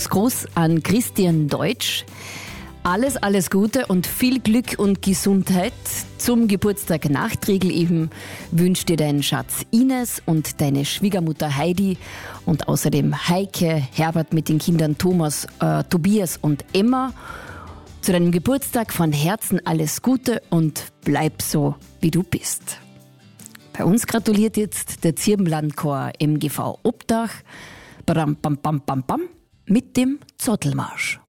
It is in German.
Geburtstagsgruß an Christian Deutsch. Alles Gute und viel Glück und Gesundheit zum Geburtstag nachträglich eben wünscht dir dein Schatz Ines und deine Schwiegermutter Heidi und außerdem Heike, Herbert mit den Kindern Thomas, Tobias und Emma. Zu deinem Geburtstag von Herzen alles Gute und bleib so, wie du bist. Bei uns gratuliert jetzt der Zirbenlandchor MGV Obdach mit dem Zottelmarsch.